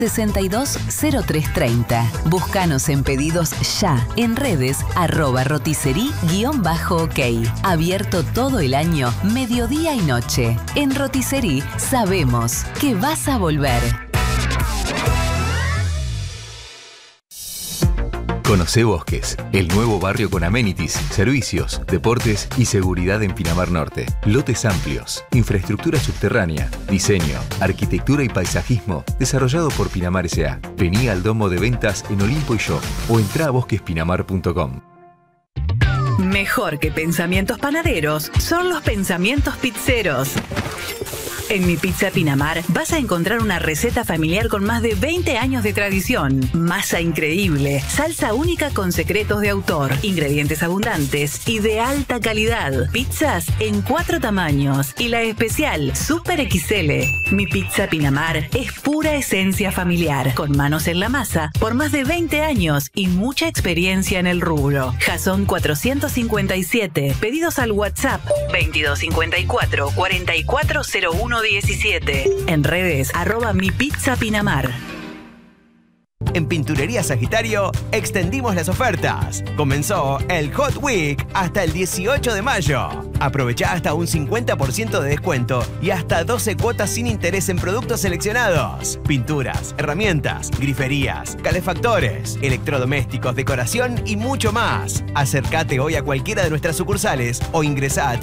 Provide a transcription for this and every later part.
620330. Búscanos en pedidos ya en redes @roticerí_ok. Abierto todo el año, mediodía y noche. En Roticerí sabemos que vas a volver. Conocé Bosques, el nuevo barrio con amenities, servicios, deportes y seguridad en Pinamar Norte. Lotes amplios, infraestructura subterránea, diseño, arquitectura y paisajismo, desarrollado por Pinamar S.A. Vení al domo de ventas en Olimpo y Yo o entrá a bosquespinamar.com. Mejor que pensamientos panaderos son los pensamientos pizzeros. En Mi Pizza Pinamar vas a encontrar una receta familiar con más de 20 años de tradición. Masa increíble, salsa única con secretos de autor, ingredientes abundantes y de alta calidad. Pizzas en 4 tamaños y la especial Super XL. Mi Pizza Pinamar es pura esencia familiar, con manos en la masa por más de 20 años y mucha experiencia en el rubro. Jason 457. Pedidos al WhatsApp 2254 440117. En redes @mipizzapinamar. En Pinturería Sagitario extendimos las ofertas. Comenzó el Hot Week hasta el 18 de mayo. Aprovechá hasta un 50% de descuento y hasta 12 cuotas sin interés en productos seleccionados. Pinturas, herramientas, griferías, calefactores, electrodomésticos, decoración y mucho más. Acércate hoy a cualquiera de nuestras sucursales o ingresá a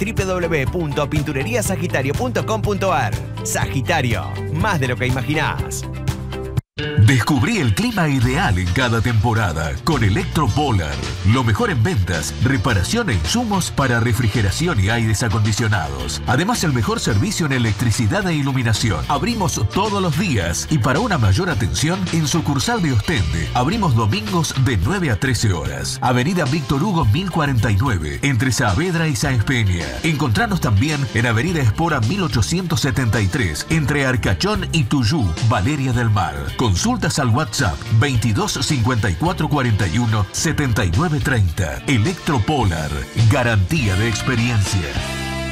www.pintureriasagitario.com.ar. Sagitario, más de lo que imaginás. Descubrí el clima ideal en cada temporada con Electropolar. Lo mejor en ventas, reparación e insumos para refrigeración y aires acondicionados. Además, el mejor servicio en electricidad e iluminación. Abrimos todos los días y para una mayor atención, en sucursal de Ostende. Abrimos domingos de 9 a 13 horas. Avenida Víctor Hugo 1049, entre Saavedra y Sáenz Peña. Encontranos también en Avenida Espora 1873, entre Arcachón y Tuyú, Valeria del Mar. Consultas al WhatsApp 22 54 41 79 30. Electropolar, garantía de experiencia.